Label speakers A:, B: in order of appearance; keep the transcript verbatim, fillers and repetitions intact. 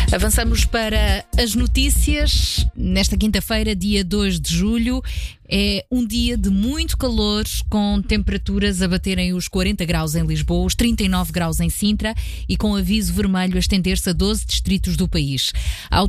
A: Avançamos para as notícias. Nesta quinta-feira, dia dois de julho, é um dia de muito calor, com temperaturas a baterem os quarenta graus em Lisboa, os trinta e nove graus em Sintra e com aviso vermelho a estender-se a doze distritos do país. A